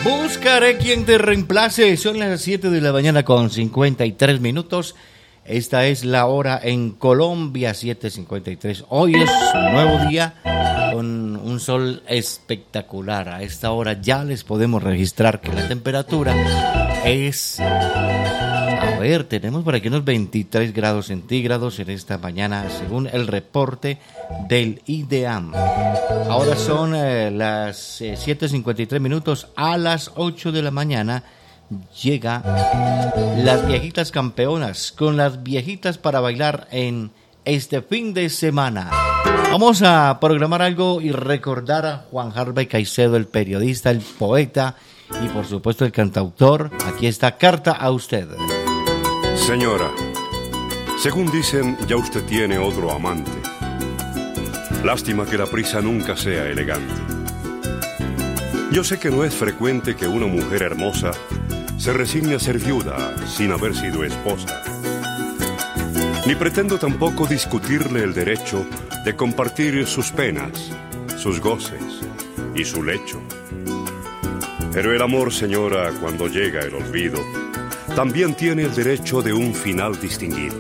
Buscaré quien te reemplace. Son las 7 de la mañana con 53 minutos. Esta es la hora en Colombia, 7:53. Hoy es un nuevo día con un sol espectacular. A esta hora ya les podemos registrar que la temperatura es... A ver, tenemos por aquí unos 23 grados centígrados en esta mañana, según el reporte del IDEAM. Ahora son las 7:53 minutos. A las 8 de la mañana llega las viejitas campeonas, con las viejitas para bailar en este fin de semana. Vamos a programar algo y recordar a Juan Harvey Caicedo, el periodista, el poeta y por supuesto el cantautor. Aquí está Carta a usted. Señora, según dicen, ya usted tiene otro amante. Lástima que la prisa nunca sea elegante. Yo sé que no es frecuente que una mujer hermosa se resigne a ser viuda sin haber sido esposa. Ni pretendo tampoco discutirle el derecho de compartir sus penas, sus goces y su lecho. Pero el amor, señora, cuando llega el olvido, también tiene el derecho de un final distinguido.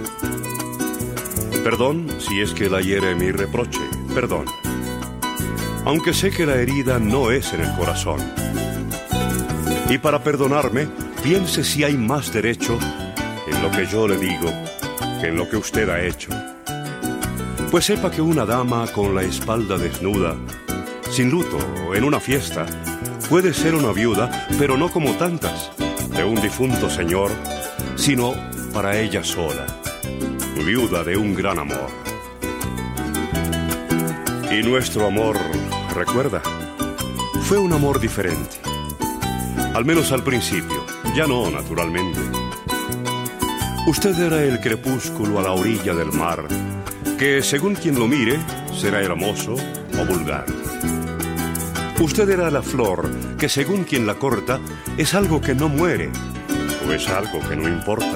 Perdón si es que la hiere mi reproche, perdón. Aunque sé que la herida no es en el corazón. Y para perdonarme, piense si hay más derecho en lo que yo le digo que en lo que usted ha hecho. Pues sepa que una dama con la espalda desnuda, sin luto, en una fiesta, puede ser una viuda, pero no como tantas, de un difunto señor, sino para ella sola, viuda de un gran amor. Y nuestro amor, recuerda, fue un amor diferente. Al menos al principio, ya no, naturalmente. Usted era el crepúsculo a la orilla del mar, que según quien lo mire, será hermoso o vulgar. Usted era la flor, que según quien la corta, es algo que no muere, o es algo que no importa.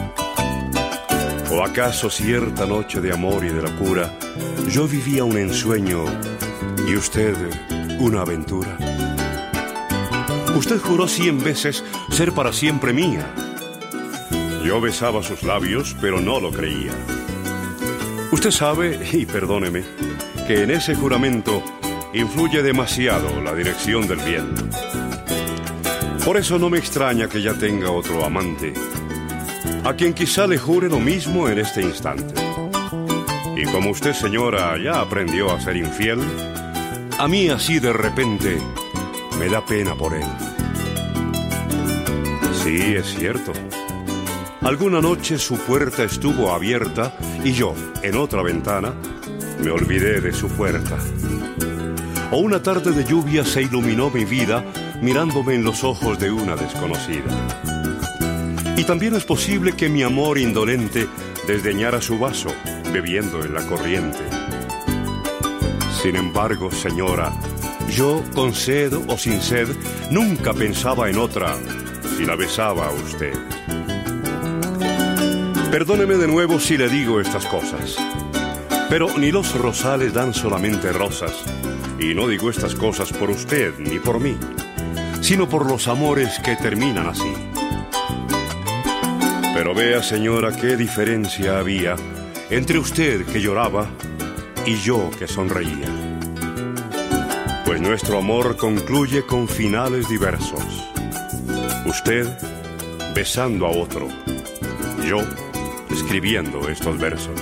¿O acaso cierta noche de amor y de locura, yo vivía un ensueño y usted una aventura? Usted juró 100 veces ser para siempre mía. Yo besaba sus labios, pero no lo creía. Usted sabe, y perdóneme, que en ese juramento influye demasiado la dirección del viento. Por eso no me extraña que ya tenga otro amante, a quien quizá le jure lo mismo en este instante. Y como usted, señora, ya aprendió a ser infiel, a mí así de repente me da pena por él. Sí, es cierto. Alguna noche su puerta estuvo abierta y yo, en otra ventana, me olvidé de su puerta. O una tarde de lluvia se iluminó mi vida mirándome en los ojos de una desconocida. Y también es posible que mi amor indolente desdeñara su vaso, bebiendo en la corriente. Sin embargo, señora, yo, con sed o sin sed, nunca pensaba en otra si la besaba a usted. Perdóneme de nuevo si le digo estas cosas, pero ni los rosales dan solamente rosas, y no digo estas cosas por usted ni por mí, sino por los amores que terminan así. Pero vea, señora, qué diferencia había entre usted que lloraba y yo que sonreía. Pues nuestro amor concluye con finales diversos. Usted besando a otro, yo escribiendo estos versos.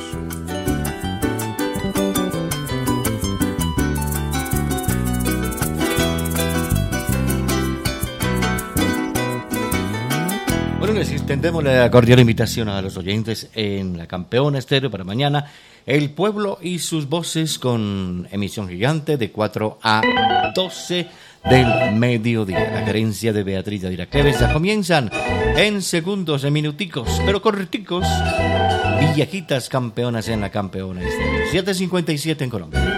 Bueno, les extendemos la cordial invitación a los oyentes en la Campeona Estéreo para mañana. El pueblo y sus voces con emisión gigante de 4 a 12 del mediodía. La gerencia de Beatriz Yadira Cleves ya comienzan en segundos, en minuticos, pero correcticos. Viejitas campeonas en la Campeona Estéreo. 7:57 en Colombia.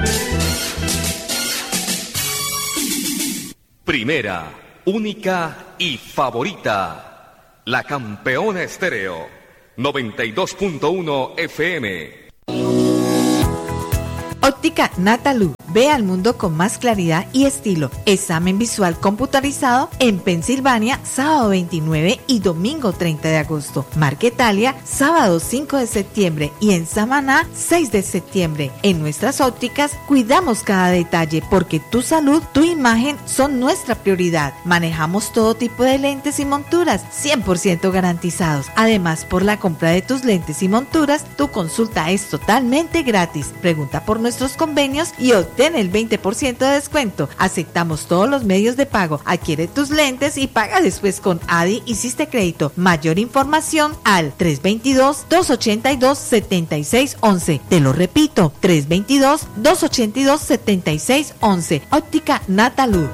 Primera, única y favorita. La Campeona Estéreo. 92.1 FM. Óptica Natalú. Ve al mundo con más claridad y estilo. Examen visual computarizado en Pensilvania, sábado 29 y domingo 30 de agosto. Marquetalia, sábado 5 de septiembre y en Samaná, 6 de septiembre. En nuestras ópticas, cuidamos cada detalle porque tu salud, tu imagen son nuestra prioridad. Manejamos todo tipo de lentes y monturas, 100% garantizados. Además, por la compra de tus lentes y monturas, tu consulta es totalmente gratis. Pregunta por nuestros convenios y obtén el 20% de descuento. Aceptamos todos los medios de pago. Adquiere tus lentes y paga después con ADI y Siste Crédito. Mayor información al 322-282-7611. Te lo repito, 322-282-7611. Óptica Natalur.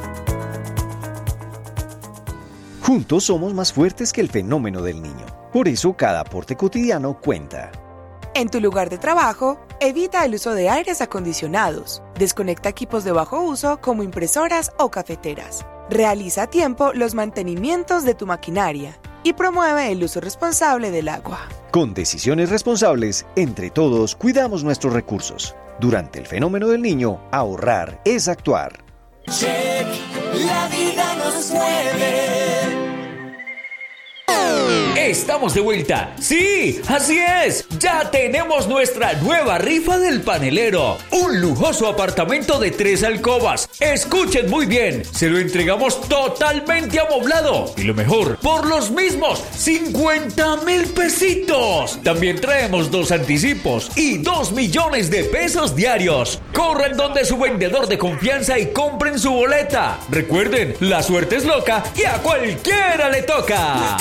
Juntos somos más fuertes que el fenómeno del niño. Por eso cada aporte cotidiano cuenta. En tu lugar de trabajo, evita el uso de aires acondicionados. Desconecta equipos de bajo uso como impresoras o cafeteras. Realiza a tiempo los mantenimientos de tu maquinaria y promueve el uso responsable del agua. Con decisiones responsables, entre todos cuidamos nuestros recursos. Durante el fenómeno del niño, ahorrar es actuar. Check, la vida nos mueve. Estamos de vuelta. Sí, así es. Ya tenemos nuestra nueva rifa del panelero. Un lujoso apartamento de 3 alcobas. Escuchen muy bien. Se lo entregamos totalmente amoblado. Y lo mejor, por los mismos 50,000 pesitos. También traemos 2 anticipos y 2 millones de pesos diarios. Corran donde su vendedor de confianza y compren su boleta. Recuerden, la suerte es loca y a cualquiera le toca.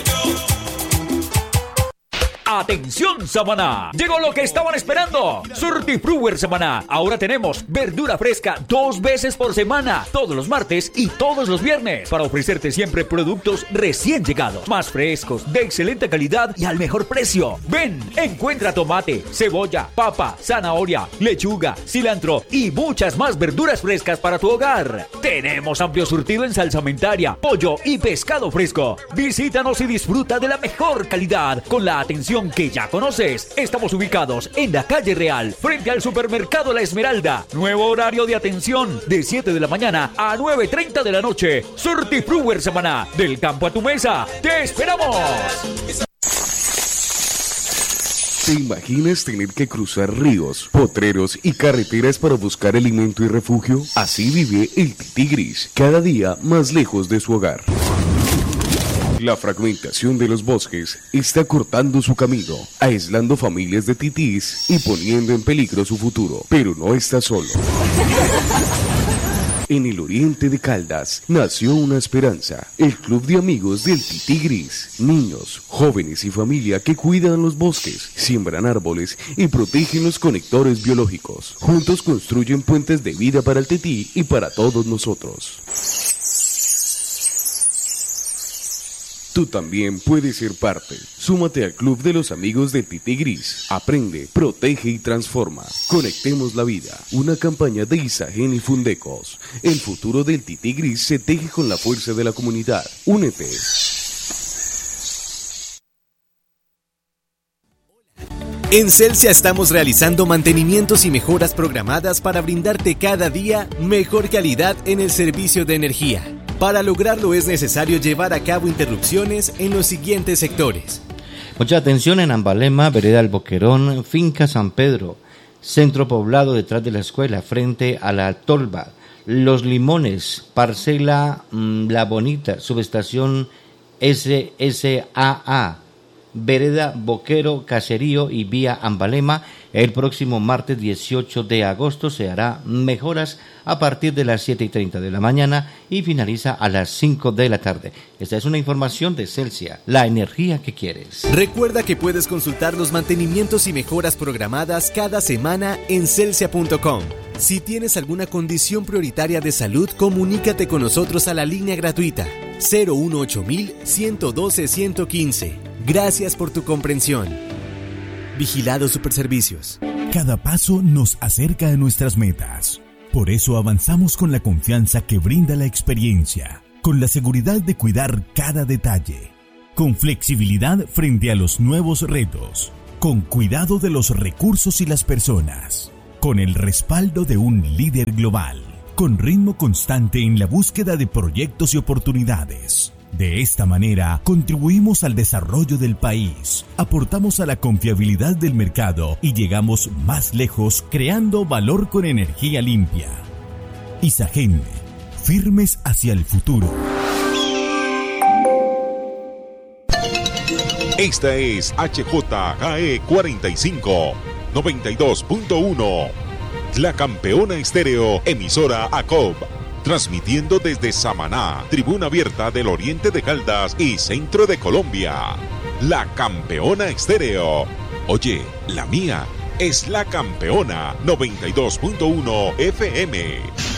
¡Atención, Samaná! Llegó lo que estaban esperando. Surtifruwer Samaná. Ahora tenemos verdura fresca 2 veces por semana, todos los martes y todos los viernes, para ofrecerte siempre productos recién llegados, más frescos, de excelente calidad y al mejor precio. Ven, encuentra tomate, cebolla, papa, zanahoria, lechuga, cilantro y muchas más verduras frescas para tu hogar. Tenemos amplio surtido en salsamentaria, pollo y pescado fresco. Visítanos y disfruta de la mejor calidad con la atención que ya conoces. Estamos ubicados en la calle Real, frente al supermercado La Esmeralda. Nuevo horario de atención de 7 de la mañana a 9:30 de la noche. Surtifruwer Samaná, del campo a tu mesa. ¡Te esperamos! ¿Te imaginas tener que cruzar ríos, potreros y carreteras para buscar alimento y refugio? Así vive el tití gris, cada día más lejos de su hogar. La fragmentación de los bosques está cortando su camino, aislando familias de titís y poniendo en peligro su futuro. Pero no está solo. En el oriente de Caldas nació una esperanza, el club de amigos del tití gris. Niños, jóvenes y familia que cuidan los bosques, siembran árboles y protegen los conectores biológicos. Juntos construyen puentes de vida para el tití y para todos nosotros. Tú también puedes ser parte. Súmate al Club de los Amigos del Tití Gris. Aprende, protege y transforma. Conectemos la vida. Una campaña de Isagen y Fundecos. El futuro del Tití Gris se teje con la fuerza de la comunidad. Únete. En Celsia estamos realizando mantenimientos y mejoras programadas para brindarte cada día mejor calidad en el servicio de energía. Para lograrlo es necesario llevar a cabo interrupciones en los siguientes sectores. Mucha atención en Ambalema, Vereda El Boquerón, Finca San Pedro, Centro Poblado detrás de la escuela, frente a la Tolva, Los Limones, Parcela La Bonita, Subestación SSAA, Vereda Boquero, Caserío y Vía Ambalema. El próximo martes 18 de agosto se hará mejoras a partir de las 7:30 de la mañana y finaliza a las 5 de la tarde. Esta es una información de Celsia, la energía que quieres. Recuerda que puedes consultar los mantenimientos y mejoras programadas cada semana en celsia.com. Si tienes alguna condición prioritaria de salud, comunícate con nosotros a la línea gratuita 018-112-115. Gracias por tu comprensión. Vigilado Superservicios. Cada paso nos acerca a nuestras metas. Por eso avanzamos con la confianza que brinda la experiencia, con la seguridad de cuidar cada detalle, con flexibilidad frente a los nuevos retos, con cuidado de los recursos y las personas. con el respaldo de un líder global, con ritmo constante en la búsqueda de proyectos y oportunidades. De esta manera, contribuimos al desarrollo del país, aportamos a la confiabilidad del mercado y llegamos más lejos creando valor con energía limpia. Isagen, firmes hacia el futuro. Esta es HJGE 45, 92.1. La Campeona Estéreo, emisora ACOB. Transmitiendo desde Samaná, tribuna abierta del oriente de Caldas y centro de Colombia. La Campeona Estéreo. Oye, la mía es La Campeona 92.1 FM.